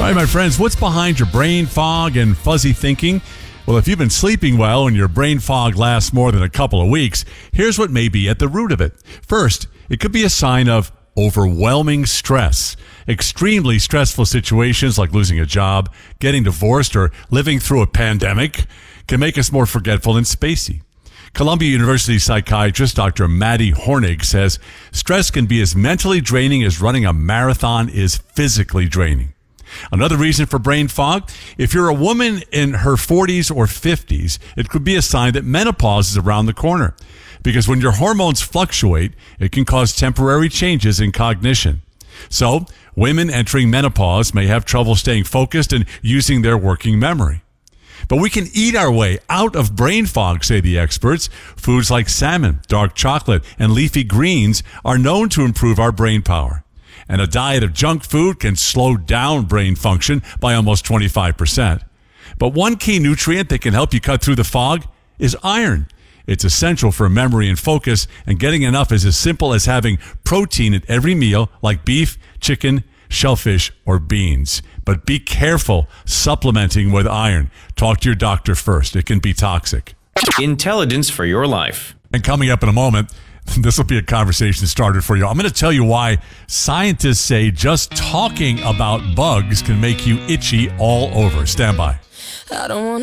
right, my friends, what's behind your brain fog and fuzzy thinking? Well, if you've been sleeping well and your brain fog lasts more than a couple of weeks, here's what may be at the root of it. First, it could be a sign of overwhelming stress. Extremely stressful situations like losing a job, getting divorced, or living through a pandemic can make us more forgetful and spacey. Columbia University psychiatrist Dr. Maddie Hornig says stress can be as mentally draining as running a marathon is physically draining. Another reason for brain fog, if you're a woman in her 40s or 50s, it could be a sign that menopause is around the corner. Because when your hormones fluctuate, it can cause temporary changes in cognition. So, women entering menopause may have trouble staying focused and using their working memory. But we can eat our way out of brain fog, say the experts. Foods like salmon, dark chocolate, and leafy greens are known to improve our brain power. And a diet of junk food can slow down brain function by almost 25%. But one key nutrient that can help you cut through the fog is iron. It's essential for memory and focus, and getting enough is as simple as having protein at every meal, like beef, chicken, shellfish, or beans. But be careful supplementing with iron. Talk to your doctor first. It can be toxic. Intelligence for your life. And coming up in a moment, this will be a conversation started for you. I'm going to tell you why scientists say just talking about bugs can make you itchy all over. Stand by. I don't want